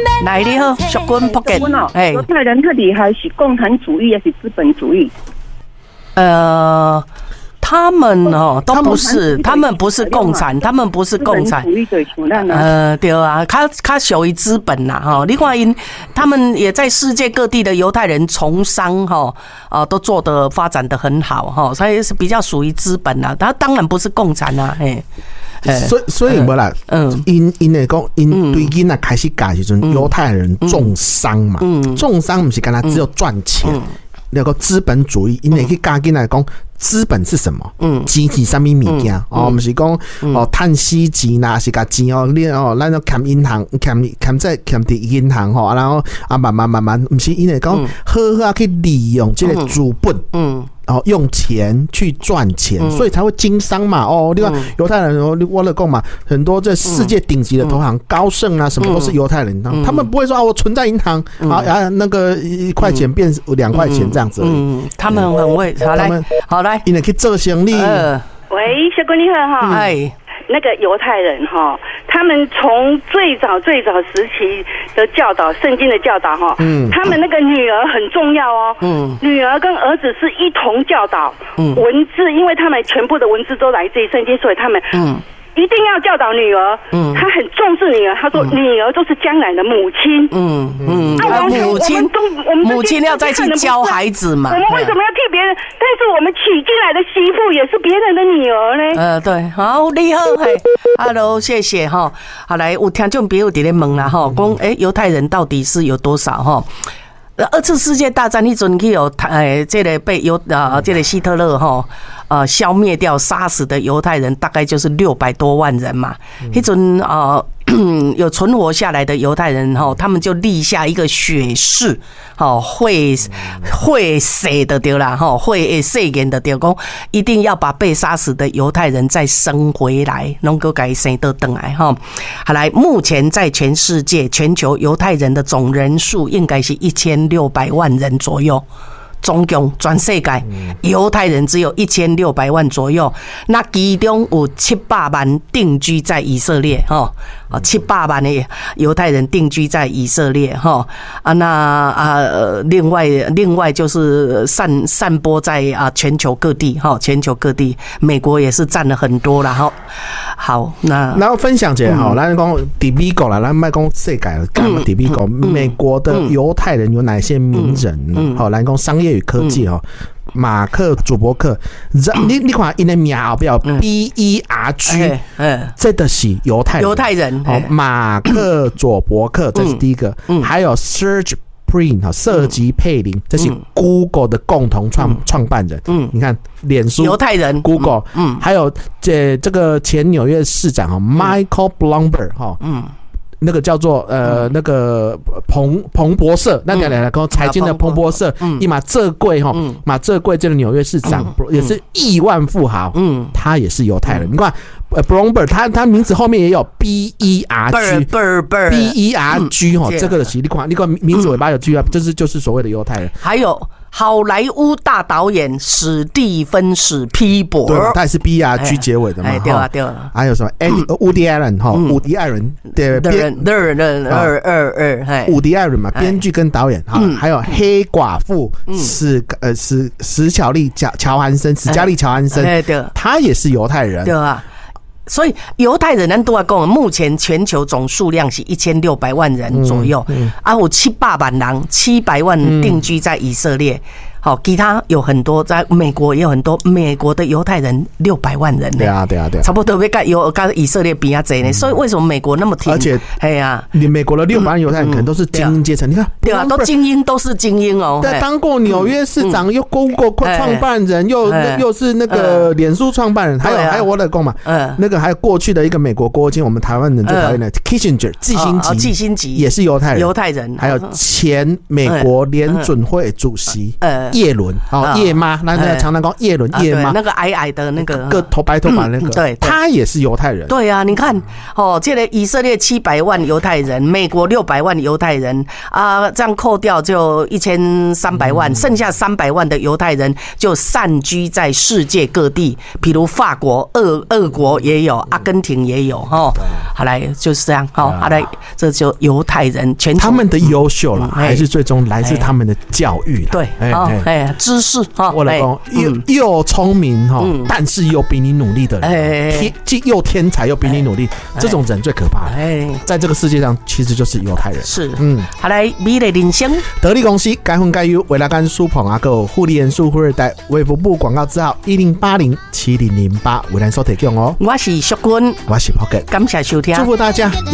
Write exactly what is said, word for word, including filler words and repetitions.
来你好，淑君福建， 哎，犹太人特厉害是共产主义还是资本主义？ 呃。他们哦都不是，他们不是共产，他们不是共产。呃，对啊，他他属于资本呐哈。另外因他们也在世界各地的犹太人从商哈啊都做得发展得很好哈，所以是比较属于资本呐。他当然不是共产呐，嘿。 所以所以无啦，嗯，因因来讲，因对囡仔开始教时阵，犹太人重商嘛，重商不是干他只有赚钱。那个资本主义，因为去教囡仔讲资本是什么？嗯，钱是什么物件？哦，不是讲哦，趁死钱啦，是甲钱哦，你哦，咱要欠银行，欠欠在欠伫银行吼，然后啊慢慢慢慢，不是因为讲好好去利用这个资本，嗯。然后用钱去赚钱，所以才会经商嘛。哦，另外犹太人，我了讲嘛，很多这世界顶级的投行，高盛啊，什么都是犹太人。他们不会说啊，我存在银行啊，啊那个一块钱变两块钱这样子而已。 嗯，他们很会。好来，好来， 因为去做生意。 喂，小姑你好哈。哎。那个犹太人哈，他们从最早最早时期的教导，圣经的教导哈，嗯，他们那个女儿很重要哦，嗯，女儿跟儿子是一同教导，嗯，文字，因为他们全部的文字都来自于圣经，所以他们，嗯。一定要教导女儿，嗯，他很重视女儿。他说，女儿都是将来的母亲，嗯嗯， 啊，母亲，母亲要再去教孩子嘛。 我们为什么要替别人？但是我们娶进来的媳妇也是别人的女儿呢？ 呃，对，好，你好，嘿 ，Hello， 谢谢哈。好，来，有听众朋友在咧问啦哈，讲诶，犹太人到底是有多少哈？二次世界大战那阵去有诶，这个被犹啊，这个希特勒哈呃消灭掉、杀死的犹太人大概就是六百多万人嘛。那阵啊。有存活下来的犹太人哈，他们就立下一个血誓，哈，会会死的对啦，哈，会誓言的对，讲一定要把被杀死的犹太人再生回来，能够改生得回来哈。好来，目前在全世界全球犹太人的总人数应该是一千六百万人左右。总共全世界犹太人只有一千六百万左右，那其中有七百万定居在以色列哈，七百万的犹太人定居在以色列哈啊，那啊另外另外就是散散播在啊全球各地哈，全球各地，美国也是占了很多啦哈。好，那然后分享一下哈，咱讲在美国啦，咱莫讲世界了，讲在美国，美国的犹太人有哪些名人？好，咱讲商业与科技哦，马克·祖伯克，你你看他的名后边 B E R G， 这的是犹太人， 犹太人。 好，马克·佐伯克，这是第一个，还有 Serge Brin 瑟吉佩林，这是 Google 的共同创创办人。嗯，你看，脸书犹太人 Google， 嗯，还有这这个前纽约市长哈 Michael Bloomberg 哈，嗯。那个叫做呃那个彭彭博社，那两两个财经的彭博社，一马这贵哈，马这贵这个纽约市长也是亿万富豪，嗯，他也是犹太人。你看，呃 ，Bloomberg 他他名字后面也有 B E R G，B E R G 哈，这个的是你看，你看名字尾巴有 G 啊，就是就是所谓的犹太人。 还有好莱坞大导演史蒂芬史皮伯， 对，他也是 B E R G 结尾的嘛， 哎，对啊对啊。 还有什么 Woody Allen 哈，伍迪艾伦的编二二二二， 伍迪艾伦嘛，编剧跟导演哈，还有黑寡妇史呃史史巧丽乔乔韩森史嘉丽乔韩森，他也是犹太人， 对啊。所以犹太人咱都要讲，目前全球总数量是一千六百万人左右，嗯嗯、啊，有七百万人，七百万定居在以色列。嗯好，其他有很多，在美国也有很多，美国的犹太人六百万人呢。 对啊，对啊，对啊， 差不多被盖有跟以色列比较贼呢。所以为什么美国那么挺？ 而且， 哎呀， 你美国的六百万犹太人可能都是精英阶层。你看， 对啊，都精英，都是精英哦。 对，当过纽约市长，又 Google 创办人，又又是那个脸书创办人，还有还有我的公嘛，那个还有过去的一个美国国务卿，我们台湾人最讨厌的 Kissinger 季辛吉， 季辛吉也是犹太人， 犹太人， 还有前美国联准会主席。呃。 叶伦哦，叶妈，那那常常讲叶伦叶妈， 那个矮矮的那个， 个头白头发那个，对，他也是犹太人。 对啊，你看哦，这个以色列七百万犹太人，美国六百万犹太人啊，这样扣掉就一千三百万，剩下三百万的犹太人就散居在世界各地，比如法国、俄俄国也有，阿根廷也有哈。好来就是这样，好，好来，这就犹太人全他们的优秀啦，还是最终来自他们的教育啦。 对，哎，知识哈， 我老公又又聪明哈，但是又比你努力的人，天既又天才又比你努力，这种人最可怕了。在这个世界上，其实就是犹太人。 是，嗯，好来，美丽人生， 得力公司该分该优，为了干苏鹏阿哥护理元素富二代，卫福部广告字号一零八零七零零八，为咱所提供哦。 我是淑君， 我是 Pocket， 感谢收听， 祝福大家。